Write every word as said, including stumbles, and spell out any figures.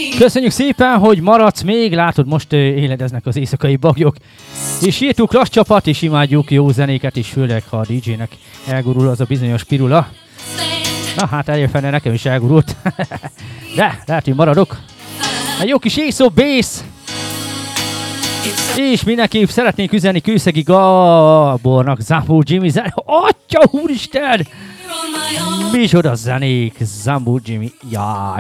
Köszönjük szépen, hogy maradsz még, látod, most éledeznek az éjszakai bagyok. És írtuk lassz csapat, és imádjuk jó zenéket is, főleg ha a dé jének elgurul az a bizonyos pirula. Na hát eljön nekem is elgurult. De lehet, hogy maradok. Egy jó kis Ace of Base. És mindenképp szeretnénk üzenni Kőszegi Gábornak, Zambó Jimmy zene. Atya úristen! Micsoda zenék, Zambó Jimmy. Jaj.